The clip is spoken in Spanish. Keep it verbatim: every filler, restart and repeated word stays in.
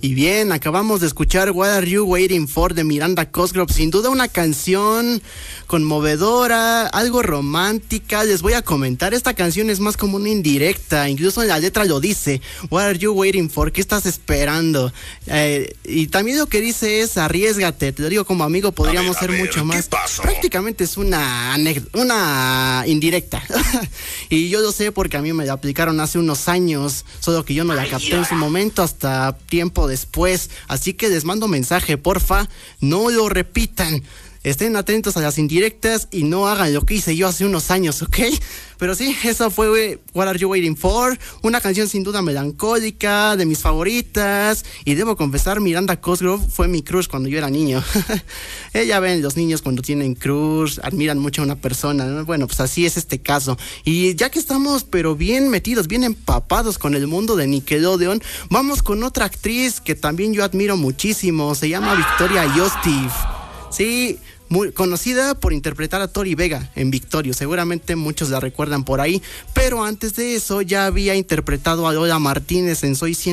Y bien, acabamos de escuchar What Are You Waiting For de Miranda Cosgrove. Sin duda una canción conmovedora, algo romántica. Les voy a comentar, esta canción es más como una indirecta. Incluso en la letra lo dice, What Are You Waiting For? ¿Qué estás esperando? Eh, y también lo que dice es, arriésgate. Te lo digo como amigo, podríamos ser mucho más. Prácticamente es una, una indirecta. Y yo lo sé porque a mí me la aplicaron hace unos años, solo que yo no la capté en su momento hasta tiempo después. Así que les mando mensaje, porfa, no lo repitan. Estén atentos a las indirectas y no hagan lo que hice yo hace unos años, ¿ok? Pero sí, esa fue What Are You Waiting For, una canción sin duda melancólica, de mis favoritas, y debo confesar, Miranda Cosgrove fue mi crush cuando yo era niño. eh, ya ven, los niños cuando tienen crush, admiran mucho a una persona, ¿no? Bueno, pues así es este caso. Y ya que estamos, pero bien metidos, bien empapados con el mundo de Nickelodeon, vamos con otra actriz que también yo admiro muchísimo, se llama Victoria Justice. Sí, muy conocida por interpretar a Tori Vega en Victorio, seguramente muchos la recuerdan por ahí, pero antes de eso ya había interpretado a Lola Martínez en Soy cien